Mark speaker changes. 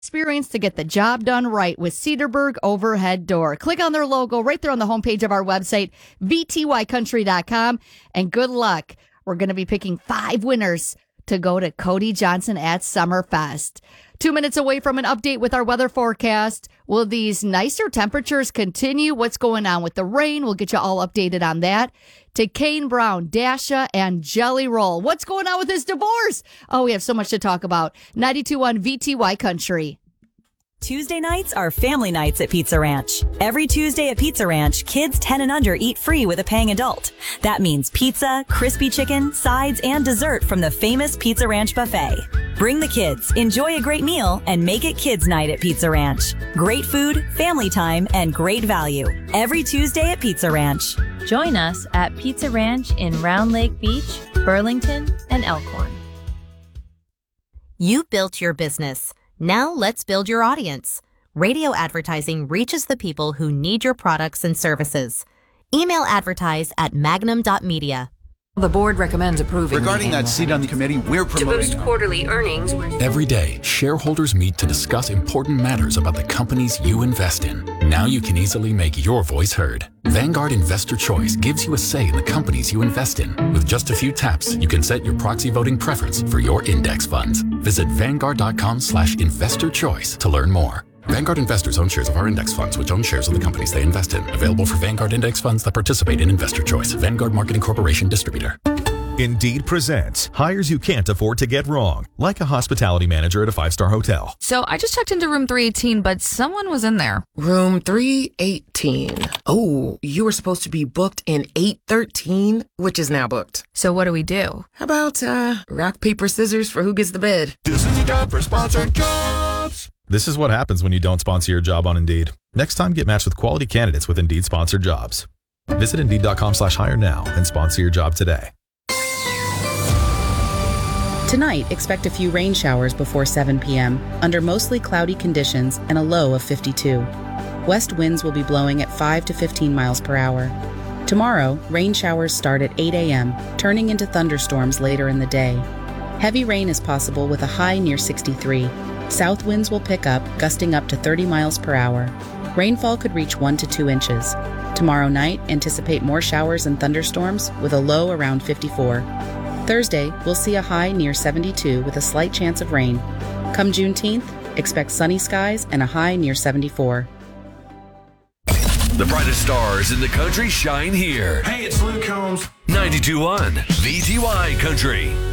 Speaker 1: Experience to get the job done right with Cedarburg Overhead Door. Click on their logo right there on the homepage of our website, vtycountry.com, and good luck. We're going to be picking 5 winners to go to Cody Johnson at Summerfest. 2 minutes away from an update with our weather forecast. Will these nicer temperatures continue? What's going on with the rain? We'll get you all updated on that. To Kane Brown, Dasha, and Jelly Roll. What's going on with his divorce? Oh, we have so much to talk about. 92.1 VTY Country.
Speaker 2: Tuesday nights are family nights at Pizza Ranch. Every Tuesday at Pizza Ranch, kids 10 and under eat free with a paying adult. That means pizza, crispy chicken, sides, and dessert from the famous Pizza Ranch buffet. Bring the kids, enjoy a great meal, and make it kids' night at Pizza Ranch. Great food, family time, and great value. Every Tuesday at Pizza Ranch.
Speaker 3: Join us at Pizza Ranch in Round Lake Beach, Burlington, and Elkhorn.
Speaker 4: You built your business. Now let's build your audience. Radio advertising reaches the people who need your products and services. Email advertise at magnum.media.
Speaker 5: The board recommends approving.
Speaker 6: Regarding that seat on the committee, we're promoting
Speaker 5: to boost quarterly earnings.
Speaker 7: Every day, shareholders meet to discuss important matters about the companies you invest in. Now you can easily make your voice heard. Vanguard Investor Choice gives you a say in the companies you invest in. With just a few taps, you can set your proxy voting preference for your index funds. Visit Vanguard.com/investor choice to learn more. Vanguard investors own shares of our index funds, which own shares of the companies they invest in. Available for Vanguard index funds that participate in Investor Choice. Vanguard Marketing Corporation Distributor.
Speaker 8: Indeed presents hires you can't afford to get wrong, like a hospitality manager at a 5-star hotel.
Speaker 9: So I just checked into room 318, but someone was in there.
Speaker 10: Room 318. Oh, you were supposed to be booked in 813, which is now booked.
Speaker 9: So what do we do?
Speaker 10: How about rock, paper, scissors for who gets the bed?
Speaker 6: This is a job for sponsored jobs.
Speaker 8: This is what happens when you don't sponsor your job on Indeed. Next time, get matched with quality candidates with Indeed sponsored jobs. Visit Indeed.com/hire now and sponsor your job today.
Speaker 11: Tonight, expect a few rain showers before 7 p.m. under mostly cloudy conditions and a low of 52. West winds will be blowing at 5 to 15 miles per hour. Tomorrow, rain showers start at 8 a.m., turning into thunderstorms later in the day. Heavy rain is possible with a high near 63. South winds will pick up, gusting up to 30 miles per hour. Rainfall could reach 1 to 2 inches. Tomorrow night, anticipate more showers and thunderstorms with a low around 54. Thursday, we'll see a high near 72 with a slight chance of rain. Come Juneteenth, expect sunny skies and a high near 74.
Speaker 12: The brightest stars in the country shine here.
Speaker 6: Hey, it's Luke Combs.
Speaker 12: 92.1 VTY Country.